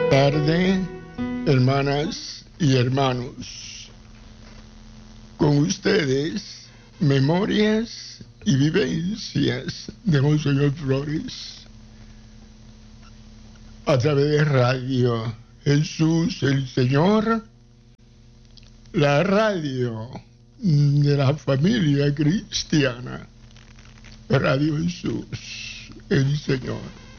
Tarde, hermanas y hermanos. Con ustedes, memorias y vivencias de Monseñor Flores a través de Radio Jesús el Señor, la radio de la familia cristiana, Radio Jesús el Señor.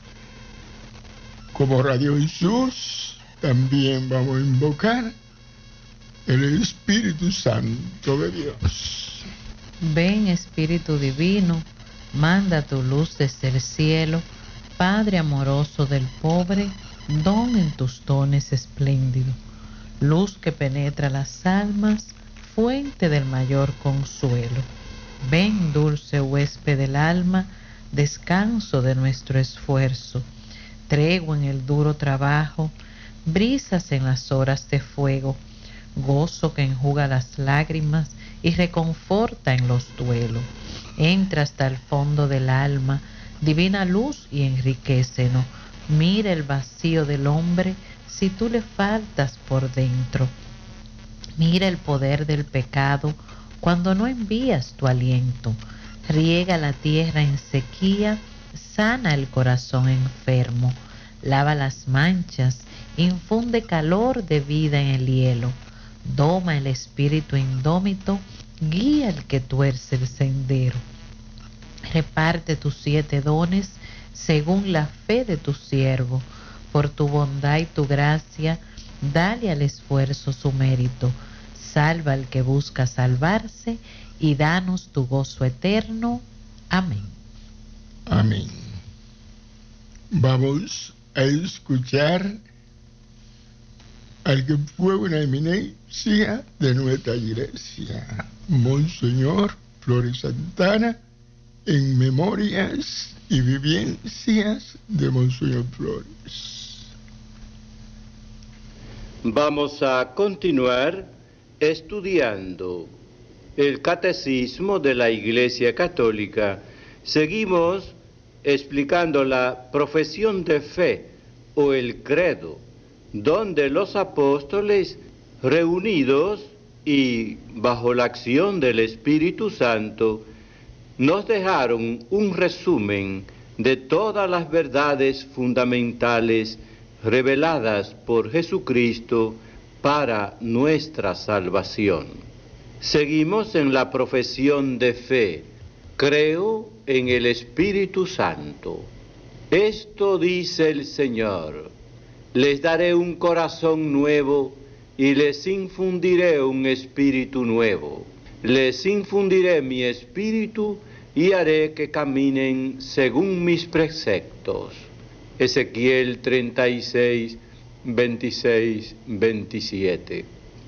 Como Radio Jesús, también vamos a invocar el Espíritu Santo de Dios. Ven, Espíritu Divino, manda tu luz desde el cielo, Padre amoroso del pobre, don en tus dones espléndido, luz que penetra las almas, fuente del mayor consuelo. Ven, dulce huésped del alma, descanso de nuestro esfuerzo, tregua en el duro trabajo, brisas en las horas de fuego, gozo que enjuga las lágrimas y reconforta en los duelos. Entra hasta el fondo del alma, divina luz, y enriquécenos. Mira el vacío del hombre si tú le faltas por dentro. Mira el poder del pecado cuando no envías tu aliento. Riega la tierra en sequía, sana el corazón enfermo, lava las manchas, infunde calor de vida en el hielo, doma el espíritu indómito, guía el que tuerce el sendero. Reparte tus 7 dones según la fe de tu siervo, por tu bondad y tu gracia, dale al esfuerzo su mérito, salva al que busca salvarse y danos tu gozo eterno. Amén. Amén. Vamos a escuchar al que fue una eminencia de nuestra iglesia, Monseñor Flores Santana, en memorias y vivencias de Monseñor Flores. Vamos a continuar estudiando el Catecismo de la Iglesia Católica. Seguimos explicando la profesión de fe o el credo, donde los apóstoles, reunidos y bajo la acción del Espíritu Santo, nos dejaron un resumen de todas las verdades fundamentales reveladas por Jesucristo para nuestra salvación. Seguimos en la profesión de fe. Creo en el Espíritu Santo. Esto dice el Señor: les daré un corazón nuevo y les infundiré un espíritu nuevo. Les infundiré mi espíritu y haré que caminen según mis preceptos. Ezequiel 36, 26, 27.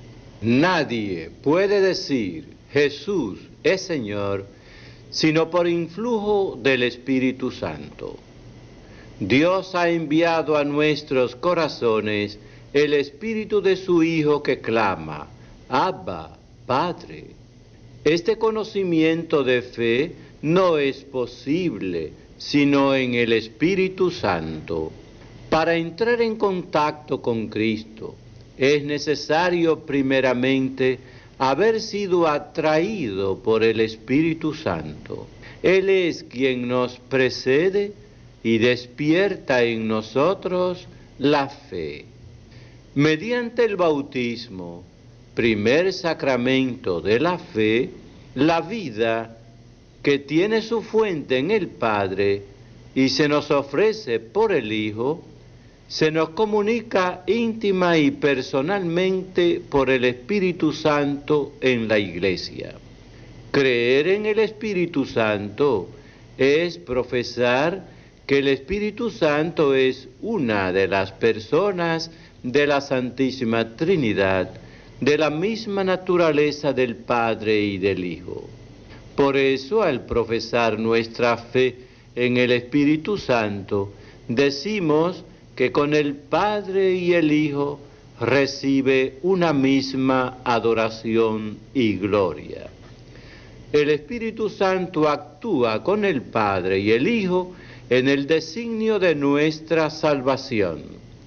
Nadie puede decir Jesús es Señor sino por influjo del Espíritu Santo. Dios ha enviado a nuestros corazones el Espíritu de su Hijo que clama, Abba, Padre. Este conocimiento de fe no es posible sino en el Espíritu Santo. Para entrar en contacto con Cristo es necesario primeramente haber sido atraído por el Espíritu Santo. Él es quien nos precede y despierta en nosotros la fe. Mediante el bautismo, primer sacramento de la fe, la vida que tiene su fuente en el Padre y se nos ofrece por el Hijo, se nos comunica íntima y personalmente por el Espíritu Santo en la Iglesia. Creer en el Espíritu Santo es profesar que el Espíritu Santo es una de las personas de la Santísima Trinidad, de la misma naturaleza del Padre y del Hijo. Por eso, al profesar nuestra fe en el Espíritu Santo, decimos que con el Padre y el Hijo recibe una misma adoración y gloria. El Espíritu Santo actúa con el Padre y el Hijo en el designio de nuestra salvación.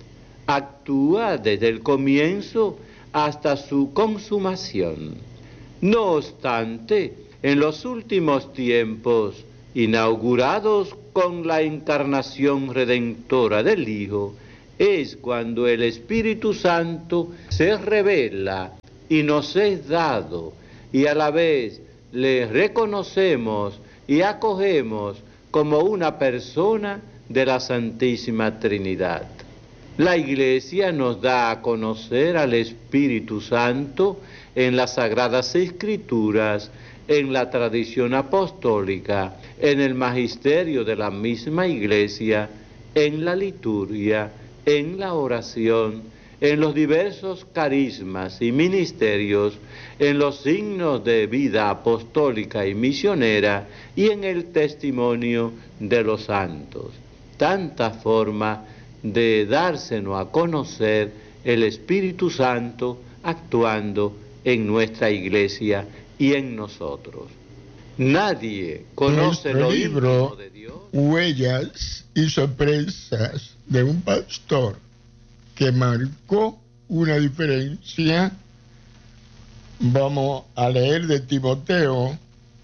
actúa desde el comienzo hasta su consumación. No obstante, en los últimos tiempos, inaugurados con la encarnación redentora del Hijo, es cuando el Espíritu Santo se revela y nos es dado, y a la vez le reconocemos y acogemos como una persona de la Santísima Trinidad. La Iglesia nos da a conocer al Espíritu Santo en las Sagradas Escrituras, en la tradición apostólica, en el magisterio de la misma Iglesia, en la liturgia, en la oración, en los diversos carismas y ministerios, en los signos de vida apostólica y misionera y en el testimonio de los santos. Tanta forma de dársenos a conocer el Espíritu Santo actuando en nuestra Iglesia y en nosotros. Nadie conoce lo íntimo de Dios. Huellas y sorpresas de un pastor que marcó una diferencia. Vamos a leer de Timoteo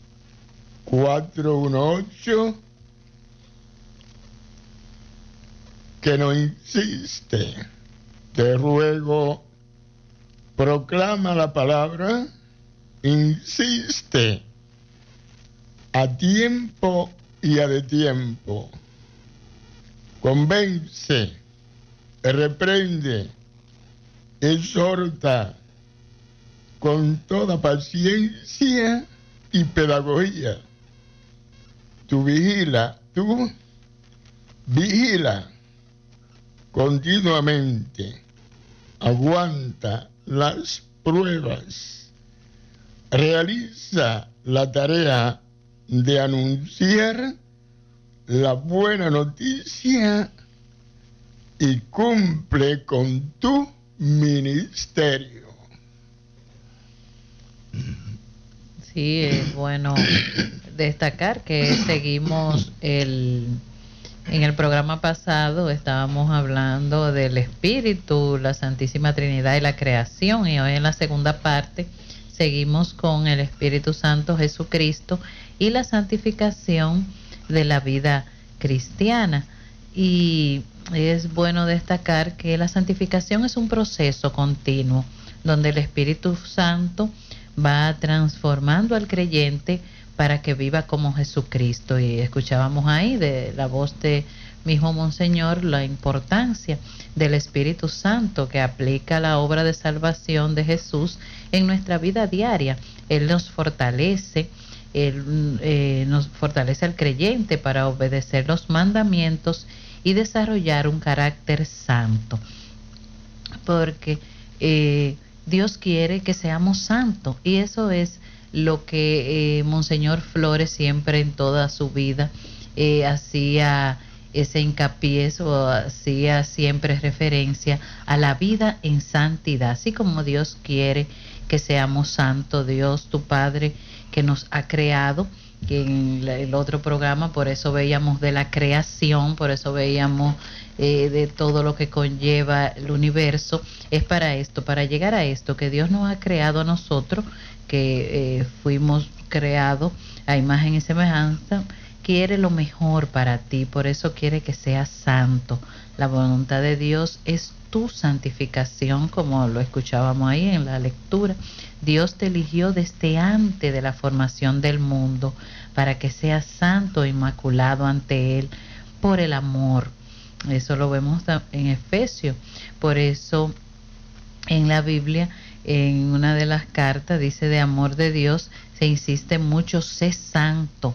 4:1-8, que nos insiste: te ruego, proclama la palabra, insiste a tiempo y a destiempo, convence, reprende, exhorta con toda paciencia y pedagogía. Tú vigila continuamente, aguanta las pruebas, realiza la tarea de anunciar la buena noticia y cumple con tu ministerio. Sí, es bueno destacar que seguimos en el programa pasado estábamos hablando del Espíritu, la Santísima Trinidad y la creación, y hoy en la segunda parte seguimos con el Espíritu Santo, Jesucristo y la santificación de la vida cristiana. Y es bueno destacar que la santificación es un proceso continuo donde el Espíritu Santo va transformando al creyente para que viva como Jesucristo. Y escuchábamos ahí de la voz de mi hijo Monseñor la importancia del Espíritu Santo que aplica la obra de salvación de Jesús en nuestra vida diaria. Él nos fortalece, nos fortalece al creyente para obedecer los mandamientos y desarrollar un carácter santo, porque Dios quiere que seamos santos, y eso es lo que Monseñor Flores siempre en toda su vida hacía ese hincapié, o hacía siempre referencia a la vida en santidad, así como Dios quiere que seamos santos. Dios, tu Padre, que nos ha creado, que en el otro programa por eso veíamos de la creación, por eso veíamos de todo lo que conlleva el universo, es para esto, para llegar a esto, que Dios nos ha creado a nosotros, que fuimos creados a imagen y semejanza. Quiere lo mejor para ti, por eso quiere que seas santo. La voluntad de Dios es tu santificación, como lo escuchábamos ahí en la lectura. Dios te eligió desde antes de la formación del mundo para que seas santo e inmaculado ante Él por el amor. Eso lo vemos en Efesios. Por eso en la Biblia, en una de las cartas, dice: de amor de Dios se insiste mucho, sé santo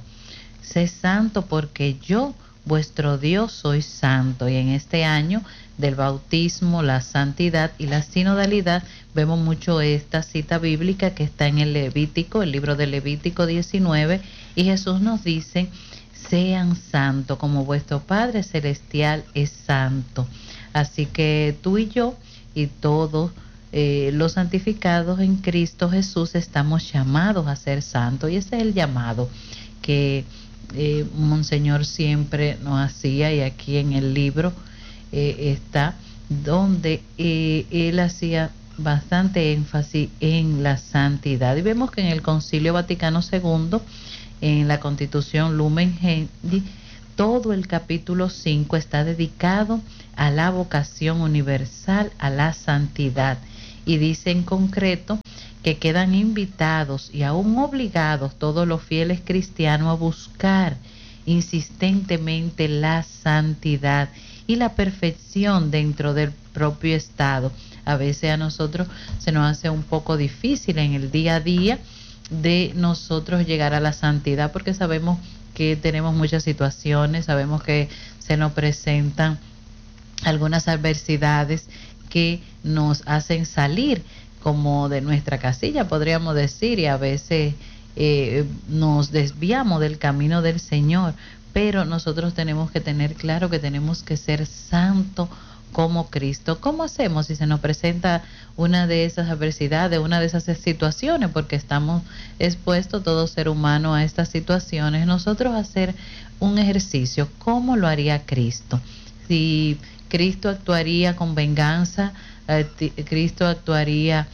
porque yo, vuestro Dios, soy santo. Y en este año del bautismo, la santidad y la sinodalidad, vemos mucho esta cita bíblica que está en el Levítico, el libro de Levítico 19, y Jesús nos dice: sean santos como vuestro Padre Celestial es santo. Así que tú y yo y todos los santificados en Cristo Jesús estamos llamados a ser santos, y ese es el llamado que Monseñor siempre nos hacía, y aquí en el libro está donde él hacía bastante énfasis en la santidad. Y vemos que en el Concilio Vaticano II, en la Constitución Lumen Gentium, todo el capítulo 5 está dedicado a la vocación universal, a la santidad. Y dice en concreto que quedan invitados y aún obligados todos los fieles cristianos a buscar insistentemente la santidad y la perfección dentro del propio estado. A veces a nosotros se nos hace un poco difícil en el día a día de nosotros llegar a la santidad, porque sabemos que tenemos muchas situaciones, sabemos que se nos presentan algunas adversidades que nos hacen salir como de nuestra casilla, podríamos decir, y a veces nos desviamos del camino del Señor, pero nosotros tenemos que tener claro que tenemos que ser santos como Cristo. ¿Cómo hacemos si se nos presenta una de esas adversidades, una de esas situaciones? Porque estamos expuestos, todo ser humano, a estas situaciones. Nosotros hacer un ejercicio, ¿cómo lo haría Cristo? Si Cristo actuaría con venganza, Cristo actuaría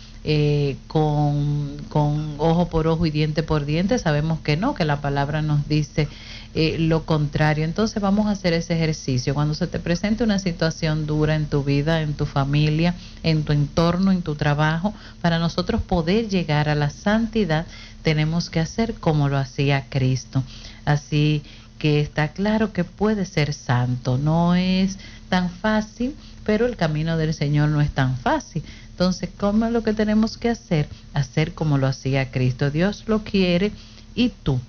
con ojo por ojo y diente por diente. Sabemos que no, que la palabra nos dice lo contrario. Entonces vamos a hacer ese ejercicio. Cuando se te presente una situación dura en tu vida, en tu familia, en tu entorno, en tu trabajo, para nosotros poder llegar a la santidad, tenemos que hacer como lo hacía Cristo. Así que está claro que puede ser santo. No es tan fácil, pero el camino del Señor no es tan fácil. Entonces, ¿cómo es lo que tenemos que hacer? Hacer como lo hacía Cristo. Dios lo quiere y tú.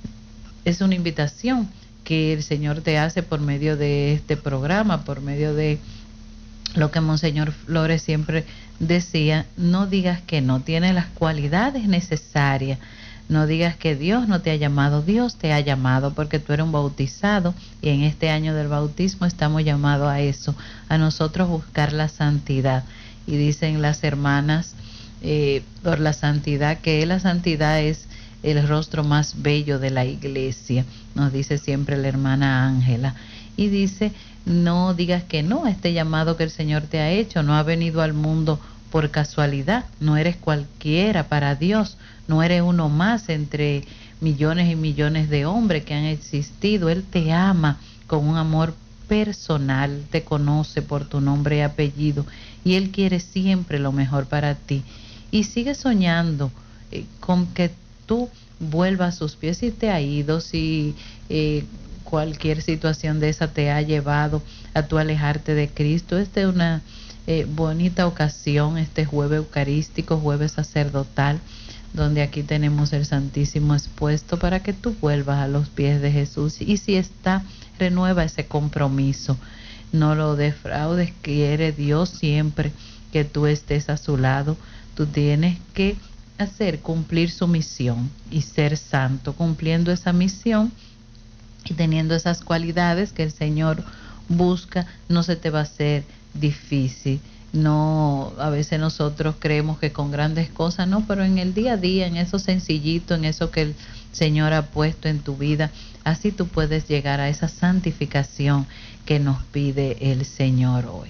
Es una invitación que el Señor te hace por medio de este programa, por medio de lo que Monseñor Flores siempre decía: no digas que no, tienes las cualidades necesarias. No digas que Dios no te ha llamado, Dios te ha llamado, porque tú eres un bautizado, y en este año del bautismo estamos llamados a eso, a nosotros buscar la santidad. Y dicen las hermanas por la santidad, que la santidad es el rostro más bello de la iglesia, nos dice siempre la hermana Ángela. Y dice: no digas que no a este llamado que el Señor te ha hecho. No ha venido al mundo por casualidad, no eres cualquiera para Dios, no eres uno más entre millones y millones de hombres que han existido. Él te ama con un amor personal, te conoce por tu nombre y apellido, y Él quiere siempre lo mejor para ti. Y sigue soñando con que tú vuelvas a sus pies si te ha ido, si cualquier situación de esa te ha llevado a tu alejarte de Cristo. Esta es una bonita ocasión, este jueves eucarístico, jueves sacerdotal, donde aquí tenemos el Santísimo expuesto para que tú vuelvas a los pies de Jesús. Y si está, renueva ese compromiso, no lo defraudes. Quiere Dios siempre que tú estés a su lado. Tú tienes que hacer cumplir su misión y ser santo, cumpliendo esa misión y teniendo esas cualidades que el Señor busca. No se te va a hacer difícil. No, a veces nosotros creemos que con grandes cosas, no, pero en el día a día, en eso sencillito, en eso que el Señor ha puesto en tu vida, así tú puedes llegar a esa santificación que nos pide el Señor hoy.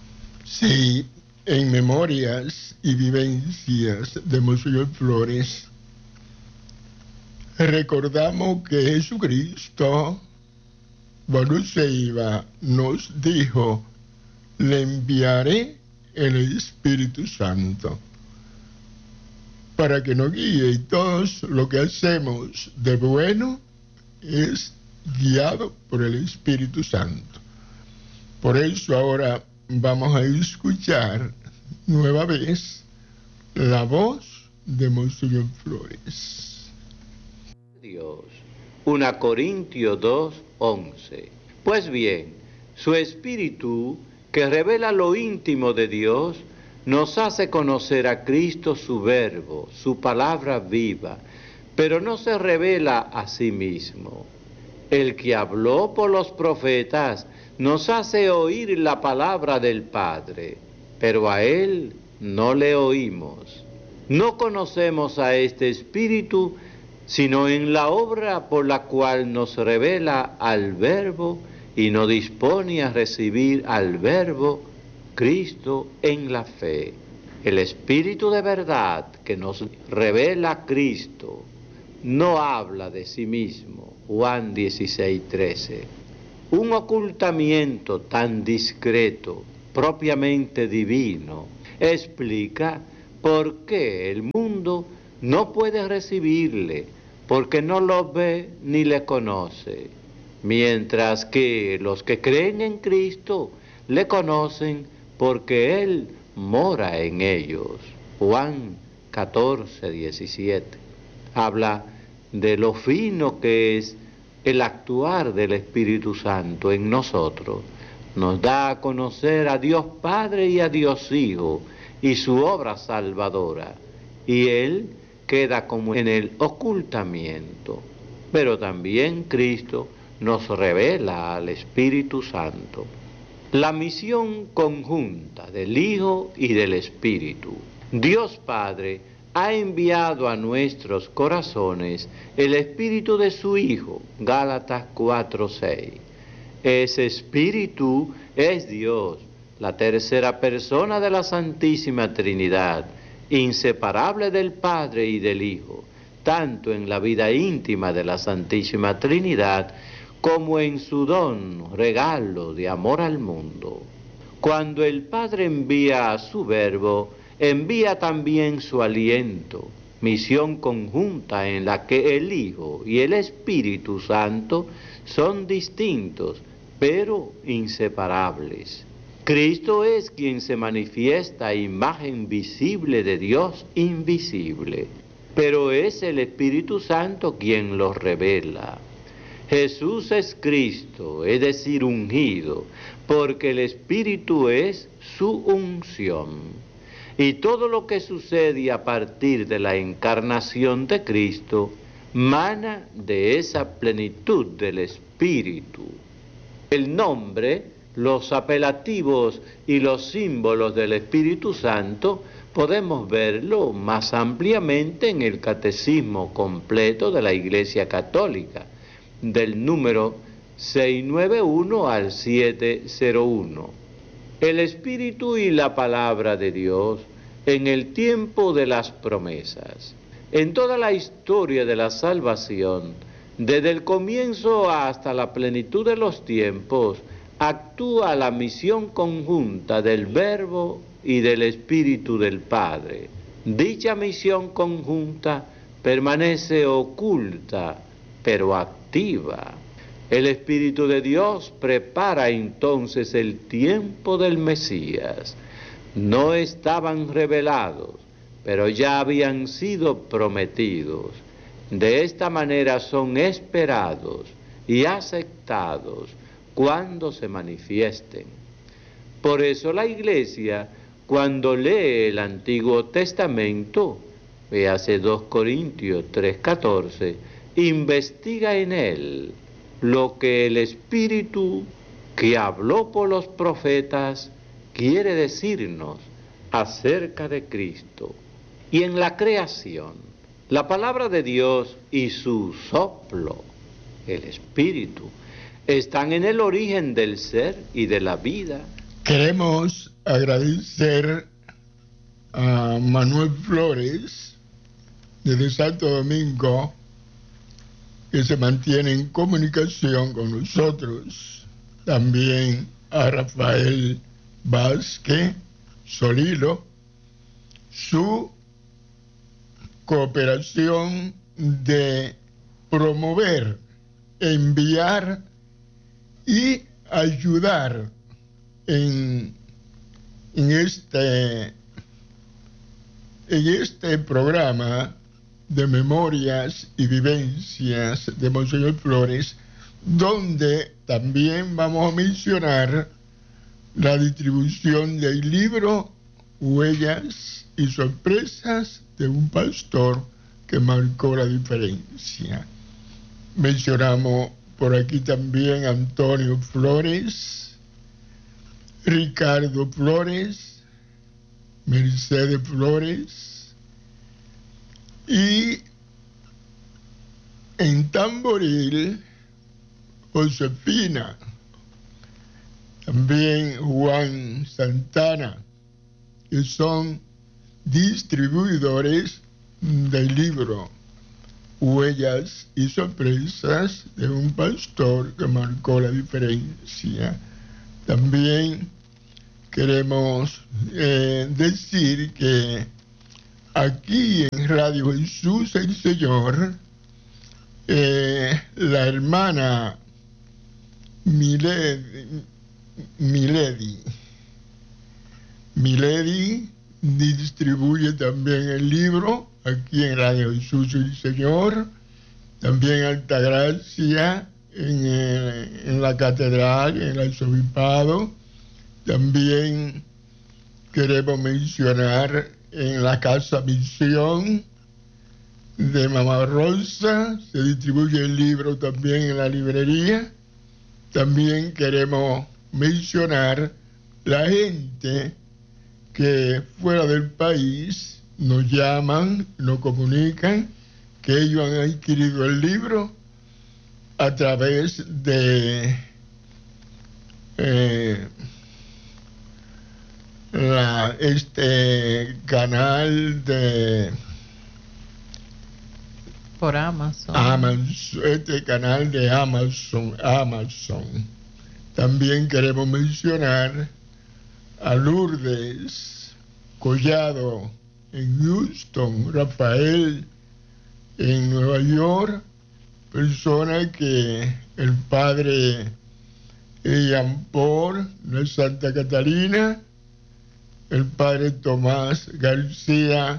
Sí, en memorias y vivencias de Monseñor Flores, recordamos que Jesucristo, cuando se iba, nos dijo: le enviaré el Espíritu Santo para que nos guíe, y todo lo que hacemos de bueno es guiado por el Espíritu Santo. Por eso ahora vamos a escuchar nueva vez la voz de Monseñor Flores. Dios. 1 Corintios 2:11. Pues bien, su Espíritu, que revela lo íntimo de Dios, nos hace conocer a Cristo, su verbo, su palabra viva, pero no se revela a sí mismo. El que habló por los profetas nos hace oír la palabra del Padre, pero a Él no le oímos. No conocemos a este Espíritu, sino en la obra por la cual nos revela al Verbo y nos dispone a recibir al Verbo Cristo en la fe. El Espíritu de verdad que nos revela a Cristo no habla de sí mismo. Juan 16:13. Un ocultamiento tan discreto, propiamente divino, explica por qué el mundo no puede recibirle, porque no lo ve ni le conoce, mientras que los que creen en Cristo le conocen porque Él mora en ellos. Juan 14:17. Habla de lo fino que es el actuar del Espíritu Santo en nosotros. Nos da a conocer a Dios Padre y a Dios Hijo y su obra salvadora, y Él queda como en el ocultamiento. Pero también Cristo nos revela al Espíritu Santo. La misión conjunta del Hijo y del Espíritu. Dios Padre ha enviado a nuestros corazones el Espíritu de su Hijo, Gálatas 4:6. Ese Espíritu es Dios, la tercera persona de la Santísima Trinidad, inseparable del Padre y del Hijo, tanto en la vida íntima de la Santísima Trinidad como en su don, regalo de amor al mundo. Cuando el Padre envía a su Verbo, envía también su aliento, misión conjunta en la que el Hijo y el Espíritu Santo son distintos, pero inseparables. Cristo es quien se manifiesta, imagen visible de Dios invisible, pero es el Espíritu Santo quien lo revela. Jesús es Cristo, es decir, ungido, porque el Espíritu es su unción. Y todo lo que sucede a partir de la encarnación de Cristo mana de esa plenitud del Espíritu. El nombre, los apelativos y los símbolos del Espíritu Santo podemos verlo más ampliamente en el Catecismo completo de la Iglesia Católica, del número 691 al 701. El Espíritu y la Palabra de Dios en el tiempo de las promesas. En toda la historia de la salvación, desde el comienzo hasta la plenitud de los tiempos, actúa la misión conjunta del Verbo y del Espíritu del Padre. Dicha misión conjunta permanece oculta, pero activa. El Espíritu de Dios prepara entonces el tiempo del Mesías. No estaban revelados, pero ya habían sido prometidos. De esta manera son esperados y aceptados cuando se manifiesten. Por eso la Iglesia, cuando lee el Antiguo Testamento, véase 2 Corintios 3:14, investiga en él lo que el Espíritu que habló por los profetas quiere decirnos acerca de Cristo. Y en la creación, la palabra de Dios y su soplo, el Espíritu, están en el origen del ser y de la vida. Queremos agradecer a Manuel Flores desde Santo Domingo, que se mantiene en comunicación con nosotros. También a Rafael Vázquez Solilo, su cooperación de promover, enviar y ayudar en este programa de memorias y vivencias de Monseñor Flores, donde también vamos a mencionar la distribución del libro Huellas y Sorpresas de un pastor que marcó la diferencia. Mencionamos por aquí también a Antonio Flores, Ricardo Flores, Mercedes Flores, y en Tamboril, Josefina, la también Juan Santana, que son distribuidores del libro Huellas y Sorpresas de un pastor que marcó la diferencia. También queremos decir que aquí en Radio Jesús el Señor, la hermana Milady distribuye también el libro aquí en Radio Jesús el Señor, también Altagracia en la catedral, en el arzobispado. También queremos mencionar en la Casa Misión de Mamá Rosa, se distribuye el libro también en la librería. También queremos mencionar la gente que fuera del país nos llaman, nos comunican que ellos han adquirido el libro a través de este canal de por Amazon, este canal de Amazon. También queremos mencionar a Lourdes Collado en Houston, Rafael en Nueva York, persona que el padre Jean Paul de Santa Catalina, el padre Tomás García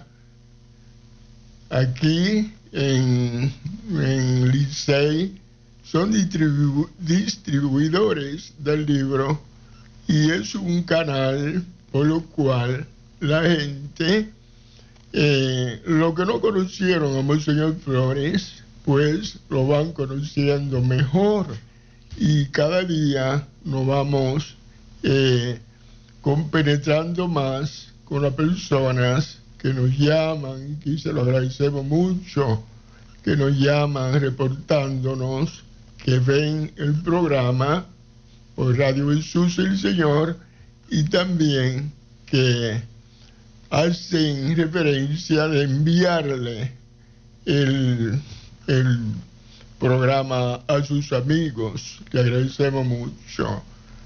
aquí en Licey, son distribuidores del libro, y es un canal por lo cual la gente, lo que no conocieron a Monseñor Flores, pues lo van conociendo mejor, y cada día nos vamos compenetrando más con las personas que nos llaman, que se lo agradecemos mucho, que nos llaman reportándonos que ven el programa por Radio Jesús el Señor, y también que hacen referencia de enviarle el programa a sus amigos. Le agradecemos mucho.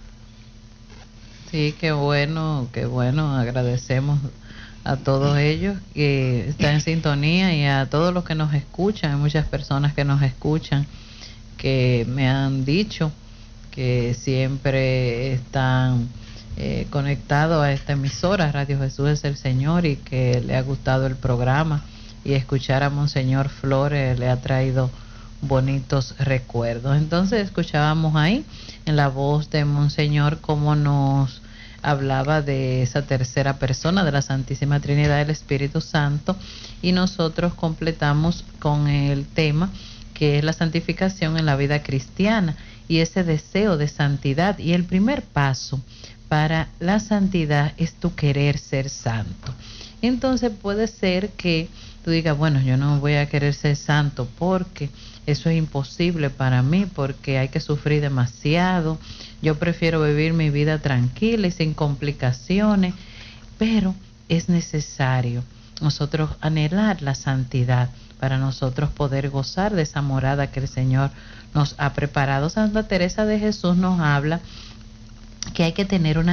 Sí, qué bueno, agradecemos a todos ellos que están en sintonía y a todos los que nos escuchan. Hay muchas personas que nos escuchan que me han dicho que siempre están conectados a esta emisora, Radio Jesús es el Señor, y que le ha gustado el programa, y escuchar a Monseñor Flores le ha traído bonitos recuerdos. Entonces escuchábamos ahí en la voz de Monseñor cómo nos hablaba de esa tercera persona de la Santísima Trinidad del Espíritu Santo, y nosotros completamos con el tema que es la santificación en la vida cristiana y ese deseo de santidad. Y el primer paso para la santidad es tu querer ser santo. Entonces puede ser que tú digas, bueno, yo no voy a querer ser santo porque eso es imposible para mí, porque hay que sufrir demasiado, yo prefiero vivir mi vida tranquila y sin complicaciones. Pero es necesario nosotros anhelar la santidad para nosotros poder gozar de esa morada que el Señor nos ha preparado. Santa Teresa de Jesús nos habla que hay que tener una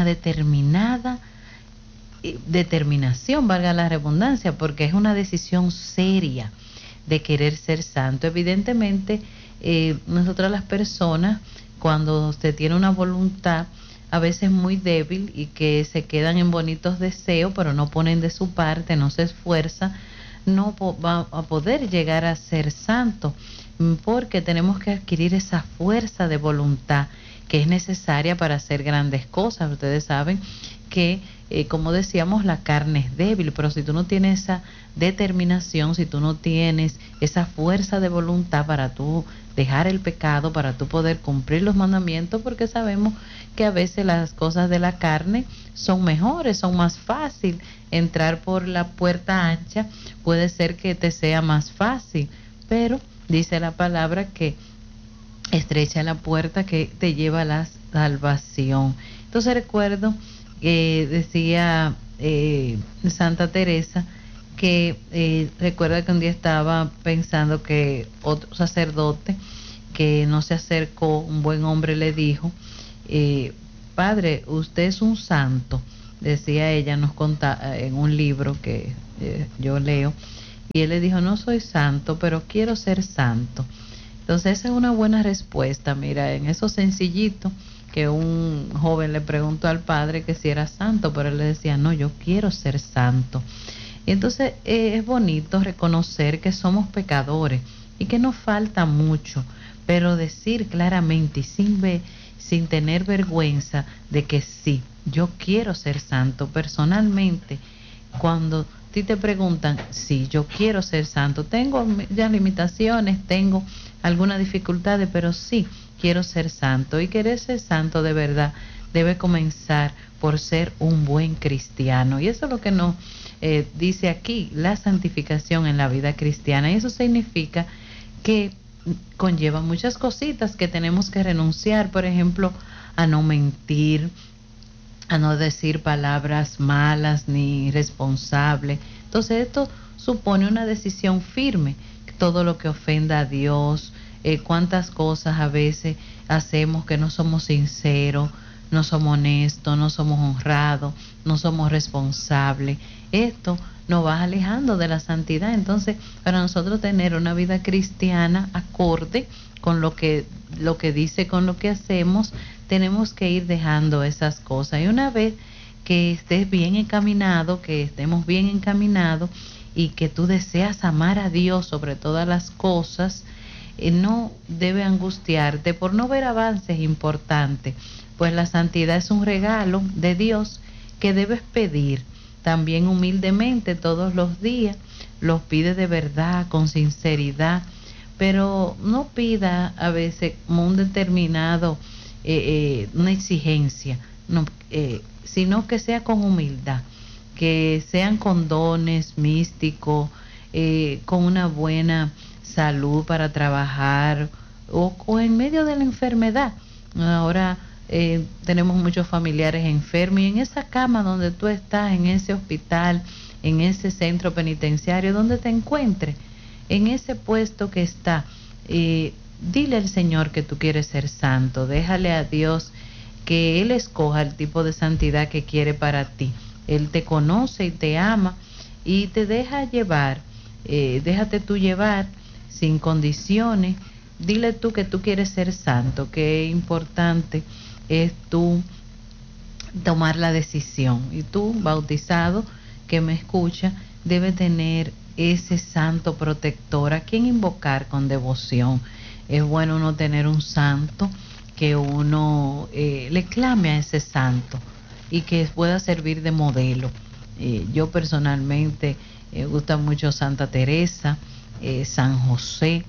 determinación, valga la redundancia, porque es una decisión seria de querer ser santo. Evidentemente, nosotras las personas, cuando usted tiene una voluntad a veces muy débil y que se quedan en bonitos deseos, pero no ponen de su parte, no se esfuerza, no va a poder llegar a ser santo, porque tenemos que adquirir esa fuerza de voluntad que es necesaria para hacer grandes cosas. Ustedes saben que, como decíamos, la carne es débil, pero si tú no tienes esa determinación, si tú no tienes esa fuerza de voluntad para tú dejar el pecado, para tú poder cumplir los mandamientos, porque sabemos que a veces las cosas de la carne son mejores, son más fácil. Entrar por la puerta ancha puede ser que te sea más fácil, pero dice la palabra que estrecha la puerta que te lleva a la salvación. Entonces recuerdo que decía Santa Teresa que recuerda que un día estaba pensando que otro sacerdote que no se acercó, un buen hombre le dijo, padre, usted es un santo, decía ella, nos contaba en un libro que yo leo, y él le dijo, no soy santo, pero quiero ser santo. Entonces esa es una buena respuesta, mira, en eso sencillito, que un joven le preguntó al padre que si era santo, pero él le decía, no, yo quiero ser santo. Y entonces es bonito reconocer que somos pecadores y que nos falta mucho, pero decir claramente y sin tener vergüenza de que sí, yo quiero ser santo. Personalmente, cuando a ti te preguntan, sí, yo quiero ser santo, tengo ya limitaciones, tengo algunas dificultades, pero sí, quiero ser santo. Y querer ser santo de verdad debe comenzar por ser un buen cristiano. Y eso es lo que nos dice aquí, la santificación en la vida cristiana. Y eso significa que conlleva muchas cositas que tenemos que renunciar, por ejemplo, a no mentir, a no decir palabras malas ni irresponsables. Entonces esto supone una decisión firme, todo lo que ofenda a Dios, cuántas cosas a veces hacemos que no somos sinceros, no somos honestos, no somos honrados, no somos responsables. Esto nos va alejando de la santidad. Entonces, para nosotros tener una vida cristiana acorde con lo que dice, con lo que hacemos, tenemos que ir dejando esas cosas. Y una vez que estés bien encaminado, que estemos bien encaminados y que tú deseas amar a Dios sobre todas las cosas, no debe angustiarte por no ver avances importantes, pues la santidad es un regalo de Dios que debes pedir también humildemente todos los días. Los pide de verdad, con sinceridad, pero no pida a veces como un determinado, una exigencia, no, sino que sea con humildad, que sean con dones místicos, con una buena salud para trabajar o en medio de la enfermedad. Ahora tenemos muchos familiares enfermos y en esa cama donde tú estás, en ese hospital, en ese centro penitenciario, donde te encuentres, en ese puesto que está, dile al Señor que tú quieres ser santo, déjale a Dios que Él escoja el tipo de santidad que quiere para ti. Él te conoce y te ama y te deja llevar, déjate tú llevar sin condiciones. Dile tú que tú quieres ser santo, que es importante es tú tomar la decisión. Y tú, bautizado, que me escucha, debe tener ese santo protector a quien invocar con devoción. Es bueno uno tener un santo que uno le clame a ese santo y que pueda servir de modelo. Yo personalmente me gusta mucho Santa Teresa, San José,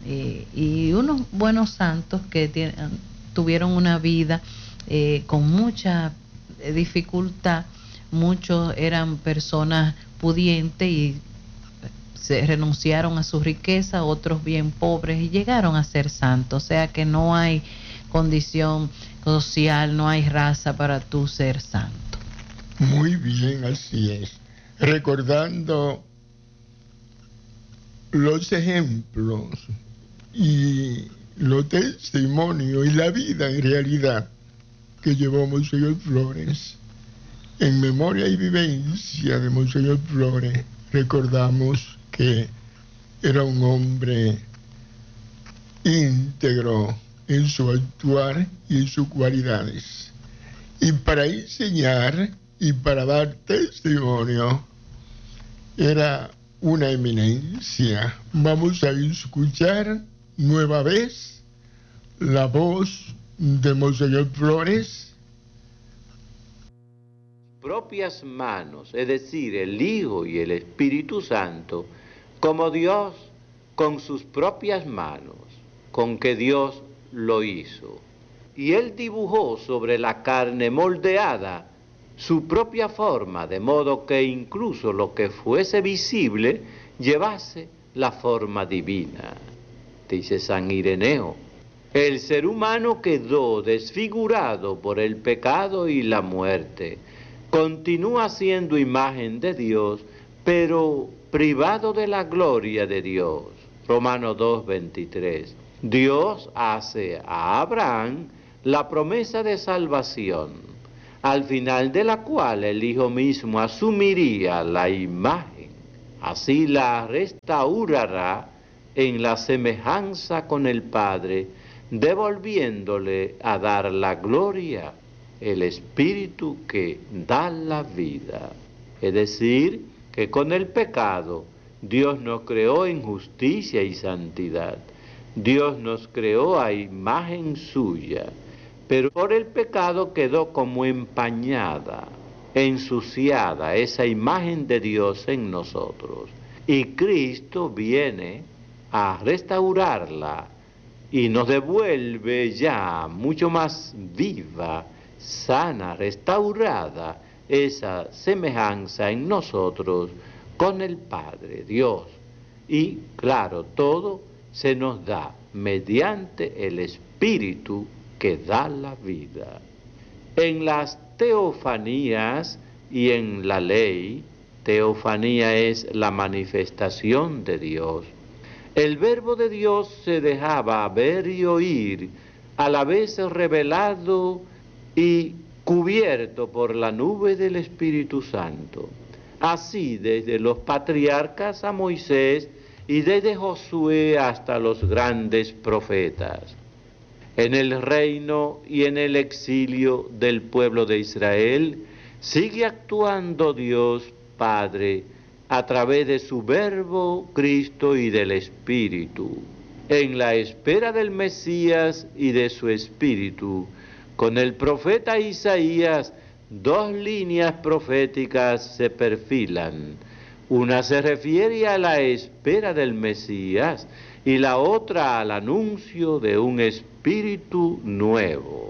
y unos buenos santos que tuvieron una vida con mucha dificultad. Muchos eran personas pudientes y se renunciaron a su riqueza, otros bien pobres y llegaron a ser santos. O sea que no hay condición social, no hay raza para tú ser santo. Muy bien, así es. Recordando los ejemplos y los testimonios y la vida en realidad que llevó Monseñor Flores. En memoria y vivencia de Monseñor Flores, recordamos que era un hombre íntegro en su actuar y en sus cualidades. Y para enseñar y para dar testimonio, era una eminencia. Vamos a escuchar nueva vez la voz de Monseñor Flores. Propias manos, es decir, el Hijo y el Espíritu Santo, como Dios con sus propias manos, con que Dios lo hizo. Y Él dibujó sobre la carne moldeada su propia forma, de modo que incluso lo que fuese visible llevase la forma divina. Dice San Ireneo, El ser humano quedó desfigurado por el pecado y la muerte. Continúa siendo imagen de Dios, pero privado de la gloria de Dios. Romanos 2:23. Dios hace a Abraham la promesa de salvación, al final de la cual el Hijo mismo asumiría la imagen. Así la restaurará en la semejanza con el Padre, devolviéndole a dar la gloria, el Espíritu que da la vida. Es decir, que con el pecado Dios nos creó en justicia y santidad. Dios nos creó a imagen suya, pero por el pecado quedó como empañada, ensuciada esa imagen de Dios en nosotros. Y Cristo viene a restaurarla y nos devuelve ya mucho más viva, sana, restaurada, esa semejanza en nosotros con el Padre Dios. Y claro, todo se nos da mediante el Espíritu que da la vida. En las teofanías y en la ley, teofanía es la manifestación de Dios. El verbo de Dios se dejaba ver y oír, a la vez revelado y cubierto por la nube del Espíritu Santo. Así desde los patriarcas a Moisés y desde Josué hasta los grandes profetas. En el reino y en el exilio del pueblo de Israel sigue actuando Dios Padre a través de su Verbo, Cristo y del Espíritu. En la espera del Mesías y de su Espíritu, con el profeta Isaías, dos líneas proféticas se perfilan. Una se refiere a la espera del Mesías y la otra al anuncio de un Espíritu nuevo.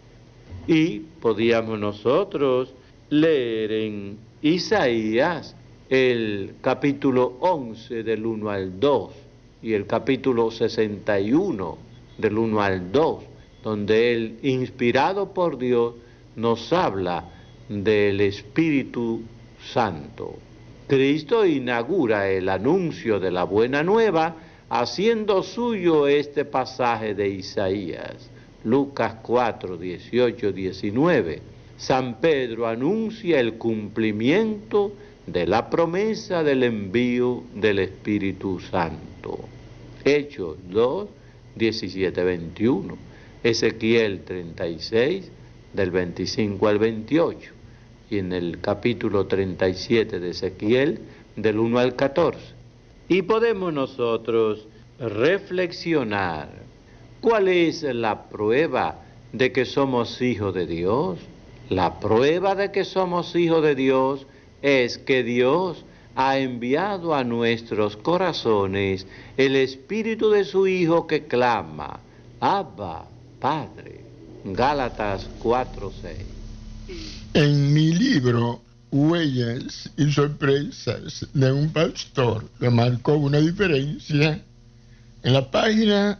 Y podíamos nosotros leer en Isaías el capítulo 11 del 1 al 2 y el capítulo 61 del 1 al 2, donde él, inspirado por Dios, nos habla del Espíritu Santo. Cristo inaugura el anuncio de la buena nueva haciendo suyo este pasaje de Isaías, Lucas 4, 18, 19. San Pedro anuncia el cumplimiento de la promesa del envío del Espíritu Santo. Hechos 2, 17, 21. Ezequiel 36, del 25 al 28. Y en el capítulo 37 de Ezequiel, del 1 al 14. Y podemos nosotros reflexionar, ¿cuál es la prueba de que somos hijos de Dios? La prueba de que somos hijos de Dios es que Dios ha enviado a nuestros corazones el Espíritu de su Hijo que clama, Abba, Padre. Gálatas 4:6. En mi libro, Huellas y sorpresas de un pastor, que marcó una diferencia, en la página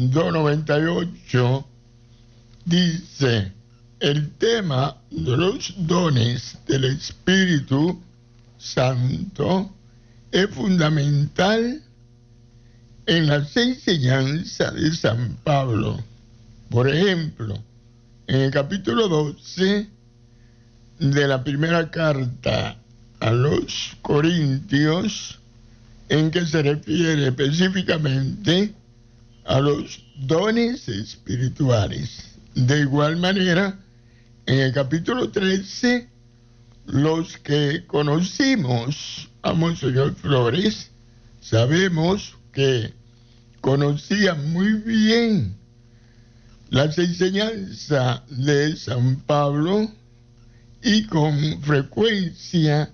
298 dice: el tema de los dones del Espíritu Santo es fundamental en las enseñanzas de San Pablo. Por ejemplo, en el capítulo 12 de la primera carta a los Corintios, en que se refiere específicamente a los dones espirituales. De igual manera, en el capítulo 13, los que conocimos a Monseñor Flores, sabemos que conocía muy bien las enseñanzas de San Pablo y con frecuencia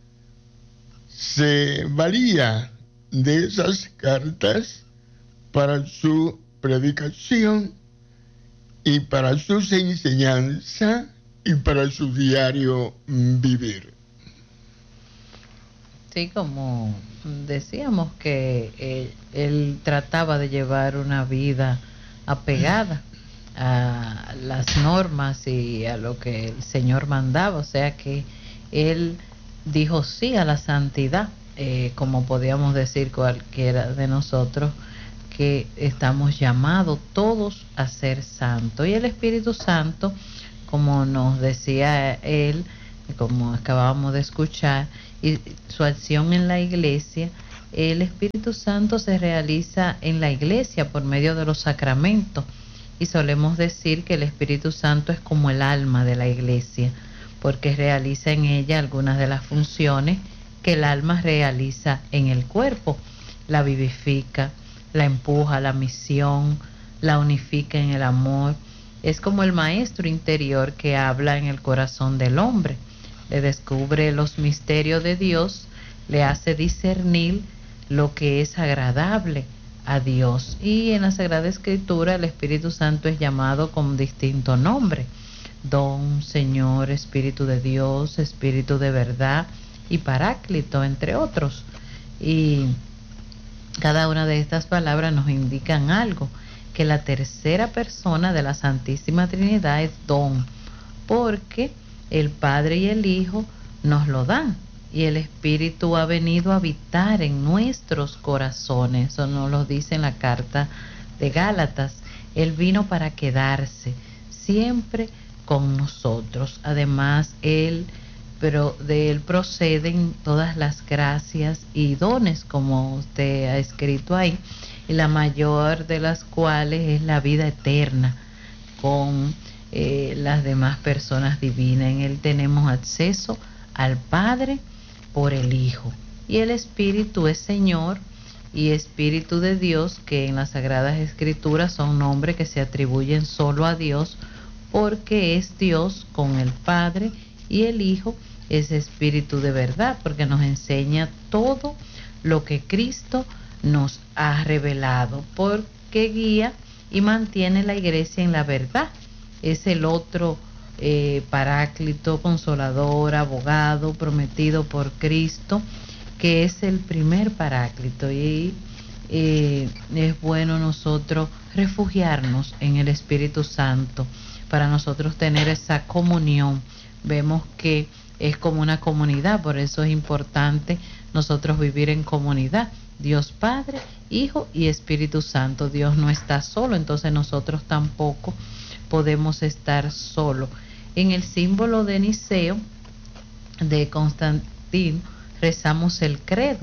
se valía de esas cartas para su predicación y para sus enseñanzas y para su diario vivir. Sí, como decíamos que él trataba de llevar una vida apegada a las normas y a lo que el Señor mandaba, o sea que él dijo sí a la santidad, como podíamos decir cualquiera de nosotros, que estamos llamados todos a ser santos. Y el Espíritu Santo, como nos decía él, como acabábamos de escuchar, y su acción en la iglesia, el Espíritu Santo se realiza en la iglesia por medio de los sacramentos, y solemos decir que el Espíritu Santo es como el alma de la iglesia, porque realiza en ella algunas de las funciones que el alma realiza en el cuerpo. La vivifica, la empuja a la misión, la unifica en el amor. Es como el maestro interior que habla en el corazón del hombre, le descubre los misterios de Dios, le hace discernir lo que es agradable a Dios. Y en la Sagrada Escritura el Espíritu Santo es llamado con distinto nombre: Don, Señor, Espíritu de Dios, Espíritu de verdad y Paráclito, entre otros. Y cada una de estas palabras nos indican algo, que la tercera persona de la Santísima Trinidad es Don, porque el Padre y el Hijo nos lo dan, y el Espíritu ha venido a habitar en nuestros corazones. Eso nos lo dice en la carta de Gálatas. Él vino para quedarse siempre con nosotros. Además, de él proceden todas las gracias y dones, como usted ha escrito ahí, y la mayor de las cuales es la vida eterna con las demás personas divinas. En él tenemos acceso al Padre por el Hijo, y el Espíritu es Señor y Espíritu de Dios, que en las Sagradas Escrituras son nombres que se atribuyen solo a Dios, porque es Dios con el Padre, y el Hijo es Espíritu de verdad, porque nos enseña todo lo que Cristo nos ha revelado, porque guía y mantiene la iglesia en la verdad. Es el otro Paráclito, Consolador, Abogado, prometido por Cristo, que es el primer Paráclito. Y es bueno nosotros refugiarnos en el Espíritu Santo para nosotros tener esa comunión. Vemos que es como una comunidad, por eso es importante nosotros vivir en comunidad. Dios Padre, Hijo y Espíritu Santo. Dios no está solo, entonces nosotros tampoco podemos estar solos. En el símbolo de Niceo de Constantino rezamos el credo.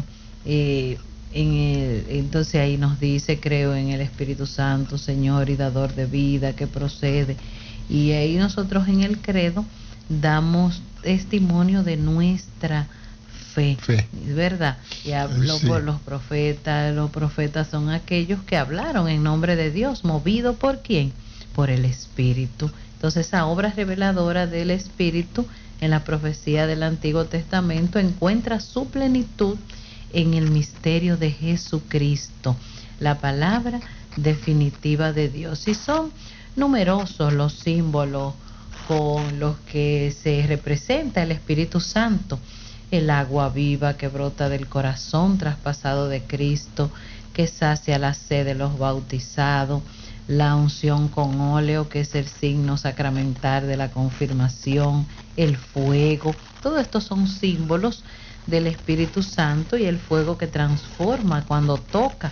Entonces ahí nos dice: creo en el Espíritu Santo, Señor y dador de vida, que procede. Y ahí nosotros en el credo damos testimonio de nuestra fe. ¿Verdad? Y hablo por los profetas. Los profetas son aquellos que hablaron en nombre de Dios, movido ¿por quién? Por el Espíritu. Entonces esa obra reveladora del Espíritu en la profecía del Antiguo Testamento encuentra su plenitud en el misterio de Jesucristo, la palabra definitiva de Dios. Y son numerosos los símbolos con los que se representa el Espíritu Santo: el agua viva que brota del corazón traspasado de Cristo, que sacia la sed de los bautizados; la unción con óleo, que es el signo sacramental de la confirmación; el fuego. Todos estos son símbolos del Espíritu Santo, y el fuego que transforma cuando toca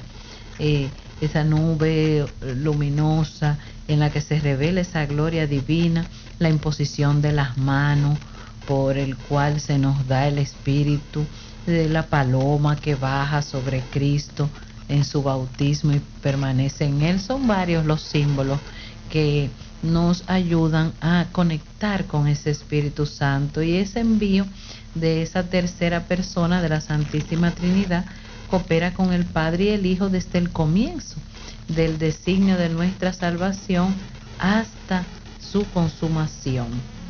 esa nube luminosa en la que se revela esa gloria divina; la imposición de las manos por el cual se nos da el Espíritu; de la paloma que baja sobre Cristo en su bautismo y permanece en él. Son varios los símbolos que nos ayudan a conectar con ese Espíritu Santo, y ese envío de esa tercera persona de la Santísima Trinidad coopera con el Padre y el Hijo desde el comienzo del designio de nuestra salvación hasta su consumación.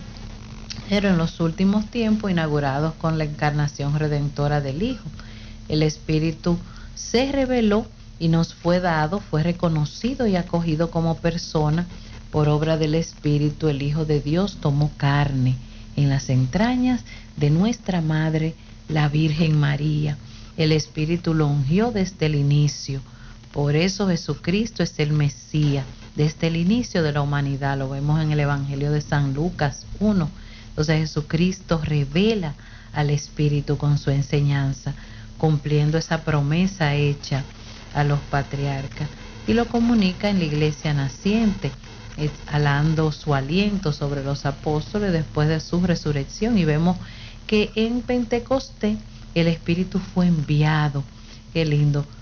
Pero en los últimos tiempos, inaugurados con la encarnación redentora del Hijo, el Espíritu se reveló y nos fue dado, fue reconocido y acogido como persona. Por obra del Espíritu, el Hijo de Dios tomó carne en las entrañas de nuestra Madre, la Virgen María. El Espíritu lo ungió desde el inicio. Por eso Jesucristo es el Mesías, desde el inicio de la humanidad. Lo vemos en el Evangelio de San Lucas 1. Entonces Jesucristo revela al Espíritu con su enseñanza, cumpliendo esa promesa hecha a los patriarcas, y lo comunica en la iglesia naciente, exhalando su aliento sobre los apóstoles después de su resurrección. Y vemos que en Pentecostés el Espíritu fue enviado. Qué lindo,